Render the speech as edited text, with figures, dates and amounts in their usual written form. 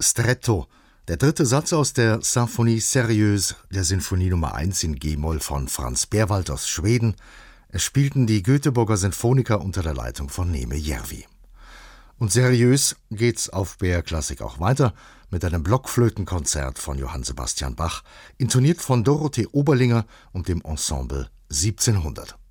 Stretto, der dritte Satz aus der Symphonie Sérieuse, der Sinfonie Nummer 1 in G-Moll von Franz Berwald aus Schweden. Es spielten die Göteborger Sinfoniker unter der Leitung von Neeme Järvi. Und seriös geht's auf BR Klassik auch weiter mit einem Blockflötenkonzert von Johann Sebastian Bach, intoniert von Dorothee Oberlinger und dem Ensemble 1700.